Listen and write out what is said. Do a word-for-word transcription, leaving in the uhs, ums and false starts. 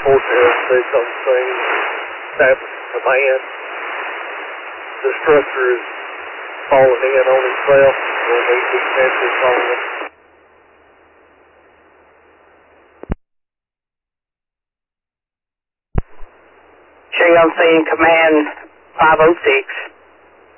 report to Heritage on the scene. Establish command. The structure is falling in on itself. We'll need defensive on it. Shay on scene, command five oh six.